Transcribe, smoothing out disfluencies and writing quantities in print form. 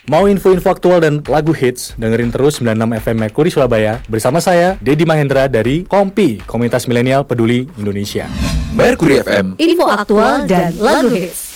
Mau info-info aktual dan lagu hits, dengerin terus 96 FM Mercury Surabaya bersama saya, Dedi Mahendra dari Kompi, Komunitas Milenial Peduli Indonesia. Mercury FM, info aktual dan lagu hits.